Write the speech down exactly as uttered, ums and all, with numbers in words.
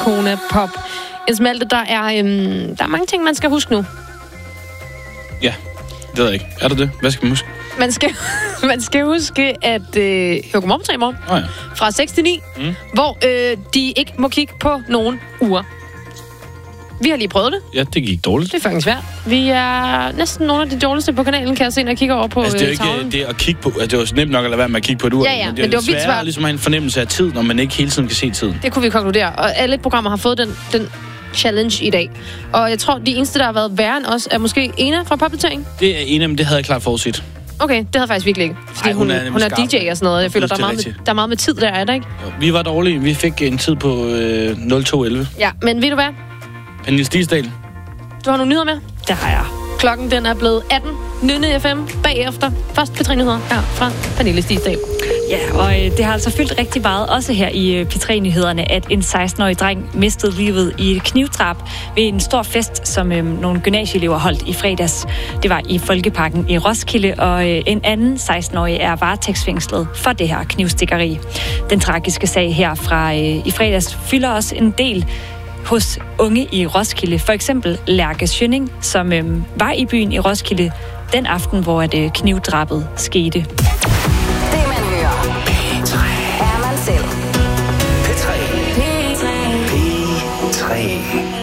Kona Pop. Jens Malte, der er, øhm, der er mange ting, man skal huske nu. Ja, det ved jeg ikke. Er der det? Hvad skal man huske? Man skal, man skal huske, at øh, høre godmorgen i morgen. Oh, ja. Fra seks til ni, mm. hvor øh, de ikke må kigge på nogen uger. Vi har lige prøvet det. Ja, det gik dårligt. Det er faktisk svært. Vi er næsten nogle af de dårligste på kanalen, kan jeg se, når jeg kigger over på altså, det er jo tavlen. ikke det at kigge på. Altså, det var så nemt nok at lade være med at kigge på et ur. Ja, ja, men det er men det var vildt sværere svært. Ligesom at have en fornemmelse af tid, når man ikke hele tiden kan se tiden. Det kunne vi konkludere. Og alle programmer har fået den, den challenge i dag. Og jeg tror, de eneste, der har været værre end os, er måske Ena fra Popdatering. Det er en af dem, det havde jeg klart forudset. Okay, det havde jeg faktisk virkelig ikke. Fordi Ej, hun, hun, er, hun er D J og sådan noget. Jeg føler, der er, meget med, der er meget med tid der, er der ikke? Jo, vi var dårlige. Vi fik en tid på øh, nul to elleve. Ja, men ved du hvad? Pernille Stisdal. Du har nogle nyheder med? Det har jeg. Klokken den er blevet atten. Nynne F M bagefter. Først P tre Nyheder her fra Pernille Stisdal. Ja, og øh, det har altså fyldt rigtig meget, også her i øh, P tre Nyhederne, at en seksten-årig dreng mistede livet i et knivdrab ved en stor fest, som øh, nogle gymnasieelever holdt i fredags. Det var i Folkeparken i Roskilde, og øh, en anden seksten-årig er varetægtsfængslet for det her knivstikkeri. Den tragiske sag her fra øh, i fredags fylder også en del hos unge i Roskilde. For eksempel Lærke Schønning, som øh, var i byen i Roskilde den aften, hvor at, øh, knivdrabet skete. Det man hører, P tre, er man selv. P tre. P tre. P tre.